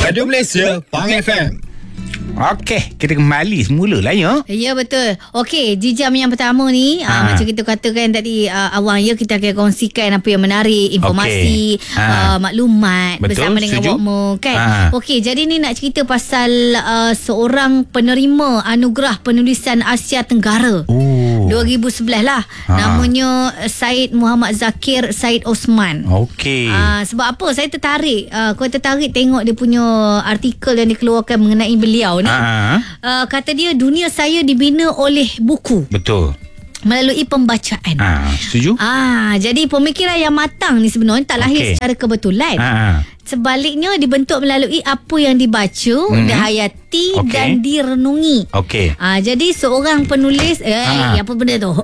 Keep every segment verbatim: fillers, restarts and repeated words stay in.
Radio Malaysia, Pang F M. Okey, kita kembali semula lah ya. Ya, betul. Okey, di jam yang pertama ni ha. uh, macam kita katakan tadi uh, awang ya, kita akan kongsikan apa yang menarik, informasi, okay. ha. uh, maklumat betul, bersama dengan Wokmo kan. Ha. Okey, jadi ni nak cerita pasal uh, seorang penerima anugerah penulisan Asia Tenggara. Oh. dua ribu sebelas lah. Ha. Namanya Syed Muhammad Zakir Syed Osman. Okey. Uh, sebab apa saya tertarik? Uh, kau tertarik tengok dia punya artikel yang dikeluarkan mengenai beliau ni. Uh, kata dia, dunia saya dibina oleh buku. Betul. Melalui pembacaan. Ah, setuju? Ah, jadi pemikiran yang matang ni sebenarnya tak lahir okay. secara kebetulan. Ah. Sebaliknya dibentuk melalui apa yang dibaca, mm-hmm. dihayati okay. dan direnungi. Okey. Ah, jadi seorang penulis, eh ah. apa benda tu?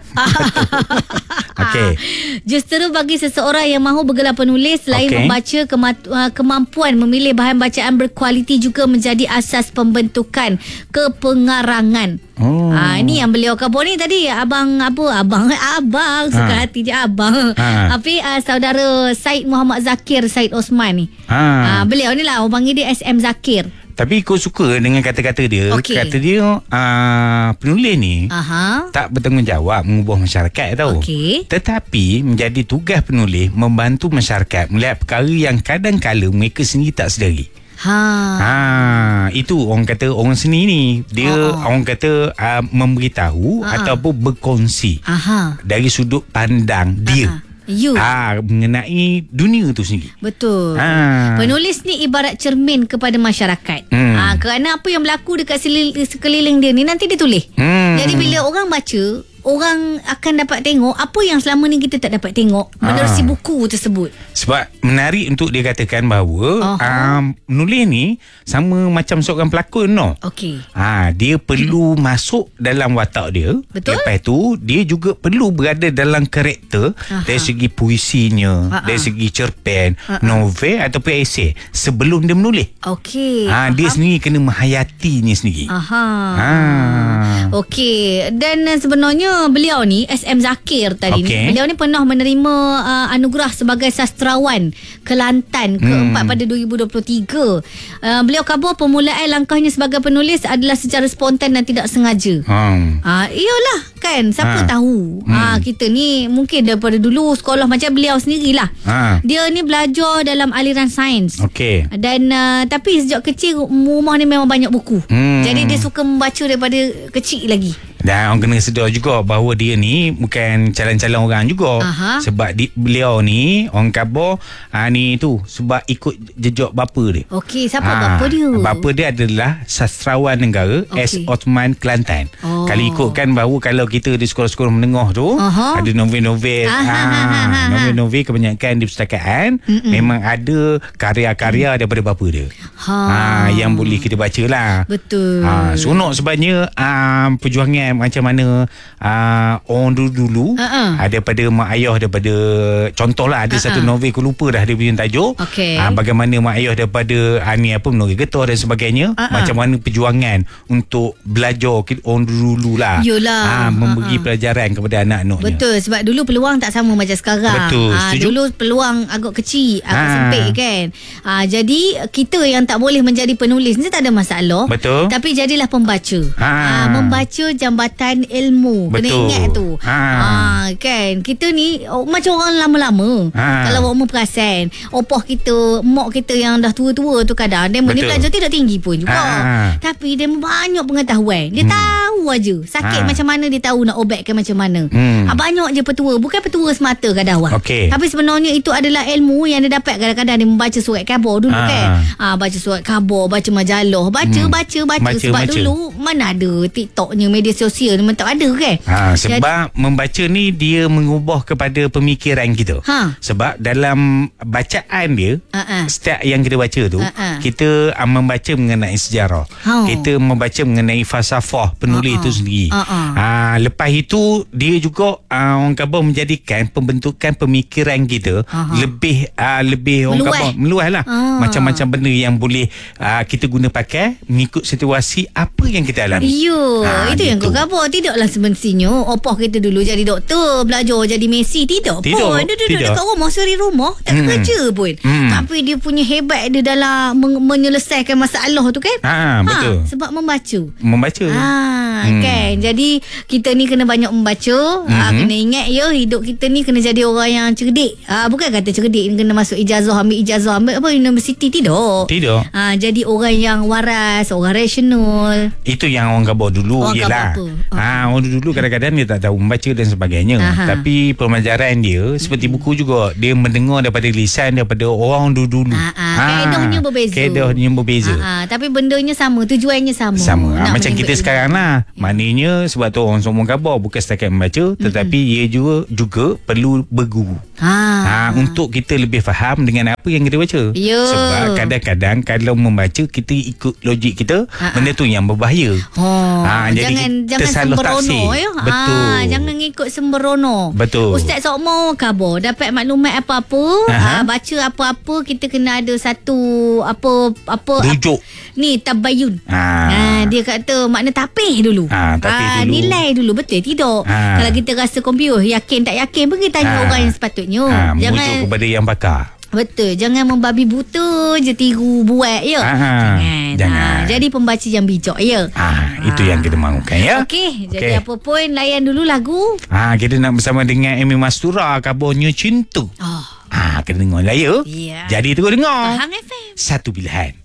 Okey. Justru bagi seseorang yang mahu bergelar penulis, selain okay. membaca, kemat- kemampuan memilih bahan bacaan berkualiti juga menjadi asas pembentukan kepengarangan. Oh. Ah, ini yang beliau kabur ni tadi, abang apa? Abang abang suka ha. hati je abang. Ha. Tapi uh, saudara Syed Muhammad Zakir Syed Osman ni. Ha. Ah, beliau ni lah orang panggil dia S M Zakir. Tapi kau suka dengan kata-kata dia. Okay. Kata dia uh, penulis ni Aha. tak bertanggungjawab mengubah masyarakat tau. Okay. Tetapi menjadi tugas penulis membantu masyarakat melihat perkara yang kadang-kala mereka sendiri tak sedari. Ha. ha itu orang kata orang seni ni dia oh. orang kata uh, memberitahu Aha. ataupun berkongsi Aha. dari sudut pandang dia. Aha. You. Ah, mengenai dunia tu sendiri. Betul. Ah. Penulis ni ibarat cermin kepada masyarakat. Hmm. Ah, kerana apa yang berlaku dekat sekeliling dia ni nanti dia tulis. Hmm. Jadi bila orang baca, orang akan dapat tengok apa yang selama ni kita tak dapat tengok menerusi ah. buku tersebut. Sebab menarik untuk dia katakan bahawa um, menulis ni sama macam seorang pelakon no. Okey. Ha, dia perlu masuk dalam watak dia. Betul. Lepas tu dia juga perlu berada dalam karakter Aha. dari segi puisinya, Aha. dari segi cerpen, Aha. novel ataupun esei sebelum dia menulis. Okey. Ha, dia sendiri kena menghayatinya sendiri. Aha. Ha. Okey. Dan sebenarnya beliau ni S M Zakir tadi okay. ni, beliau ni pernah menerima uh, anugerah sebagai sastrawan Kelantan keempat hmm. pada dua ribu dua puluh tiga. Uh, beliau kabur permulaan langkahnya sebagai penulis adalah secara spontan dan tidak sengaja. Hmm. Uh, iyalah kan, siapa ha. tahu. Hmm. Uh, kita ni mungkin daripada dulu sekolah macam beliau sendirilah. Ha. Dia ni belajar dalam aliran sains. Okey. Dan uh, tapi sejak kecil rumah ni memang banyak buku. Hmm. Jadi dia suka membaca daripada kecil lagi. Dan orang kena sedar juga bahawa dia ni bukan calon-calon orang juga. Aha. Sebab di, beliau ni orang khabar ha, ni tu sebab ikut jejak bapa dia. Okey, siapa ha, bapa dia? Bapa dia adalah sastrawan negara okay. S. Osman Kelantan. Oh. Kalau ikutkan bahawa kalau kita di sekolah-sekolah menengah tu Aha. ada novel-novel ha, novel-novel kebanyakan di perpustakaan Mm-mm. memang ada karya-karya daripada bapa dia. Ha. Ha, yang boleh kita baca lah. Betul. Ha, seronok sebabnya ha, perjuangan macam mana uh, orang dulu-dulu uh-uh. daripada mak ayah, daripada contohlah ada uh-uh. satu novel aku lupa dah dia punya tajuk okay. uh, bagaimana mak ayah daripada uh, ni apa menori getah dan sebagainya uh-uh. macam mana perjuangan untuk belajar orang dulu-dulu lah uh, memberi uh-uh. pelajaran kepada anak-anaknya. Betul, sebab dulu peluang tak sama macam sekarang. Betul, uh, dulu peluang agak kecil, agak uh. sempit kan. uh, jadi kita yang tak boleh menjadi penulis ni tak ada masalah. Betul. Tapi jadilah pembaca. uh. Uh, membaca jambatan ilmu. Betul. Kena ingat tu. Ha. Ha, kan. Kita ni oh, macam orang lama-lama. Ha. Kalau Wokmo perasan, opah kita, mak kita yang dah tua-tua tu kadang dia ni belajar tidak tinggi pun juga. Ha. Tapi dia banyak pengetahuan. Dia hmm. tahu aja. Sakit ha. macam mana dia tahu nak ubatkan macam mana. Hmm. Ha, banyak je petua. Bukan petua semata kadang. Okay. Tapi sebenarnya itu adalah ilmu yang dia dapat kadang-kadang dia membaca surat khabar dulu ha. kan. Ha, baca surat khabar, baca majalah, baca, hmm. baca, baca, baca. Sebab baca. Dulu mana ada TikToknya, media sosial memang tak ada kan. Ha, sebab jadi, membaca ni dia mengubah kepada pemikiran kita. Ha. Sebab dalam bacaan dia, uh-uh. setiap yang kita baca tu, uh-uh. kita uh, membaca mengenai sejarah. Ha. Kita membaca mengenai falsafah penulis itu sendiri. Uh-uh. Ah, lepas itu dia juga uh, orang kata menjadikan pembentukan pemikiran kita uh-huh. lebih uh, lebih orang kata meluas lah. Uh. Macam-macam benda yang boleh uh, kita guna pakai mengikut situasi apa yang kita alami. Yo, ha, itu gitu. Yang kau khabar. Tidaklah semestinya opah kita dulu jadi doktor, belajar jadi Messi. Tidak, tidak pun. Dia duduk dekat rumah, seri rumah, tak hmm. kerja pun. Hmm. Tapi dia punya hebat dia dalam men- menyelesaikan masalah tu kan. Ha, betul. Ha, sebab membaca. Membaca. Ha, hmm. kan. Jadi kita ni kena banyak membaca. Hmm. Ha, kena ingat ya, hidup kita ni kena jadi orang yang cerdik. Ha, bukan kata cerdik kena masuk ijazah, ambil ijazah, ambil apa universiti. Tidak. Tidak. Ha, jadi orang yang waras, orang rasional. Itu yang orang khabar dulu. Orang Yelah. Ha, orang dulu kadang-kadang dia tak tahu membaca dan sebagainya. Aha. Tapi pemajaran dia seperti buku juga. Dia mendengar daripada lisan daripada orang dulu-dulu. Ha, ha. Kaedahnya berbeza. Kaedahnya berbeza. Ha, ha. Tapi bendanya sama, tujuannya sama. Sama. Ha, macam kita sekarang lah. Ya. Maknanya sebab tu orang semua khabar bukan setakat membaca, tetapi mm-hmm. ia juga juga perlu berguru. Ha. Ha, untuk kita lebih faham dengan apa yang kita baca. Ya. Sebab kadang-kadang kalau membaca kita ikut logik kita, ha. benda tu yang berbahaya. Oh. Ha, jadi jangan jangan sembrono ya. Betul. Ha, jangan ikut sembrono. Betul. Ustaz Sokmo khabar dapat maklumat apa-apa, ha, baca apa-apa kita kena ada satu apa apa rujuk. Ap, ni tabayun. Ha. Ha, dia kata makna tapih dulu. Ha, tapih ha, dulu. Nilai dulu betul tidak? Ha. Kalau kita rasa komputer yakin tak yakin pun kita tanya ha. orang yang sepatutnya. Ha, jangan merujuk kepada yang pakar. Betul. Jangan membabi buta je tiru buat ya. Aha, jangan. jangan. Ha, jadi pembaca yang bijak ya. Ah, itu ha. yang kita mahukan ya. Okey, okay. Jadi apa pun layan dulu lagu. Ah, kita nak bersama dengan Amy Mastura kabarnya cinta. Oh. Ah, kena dengar lah ya. Yeah. Jadi terus dengar. Pahang F M. Satu pilihan.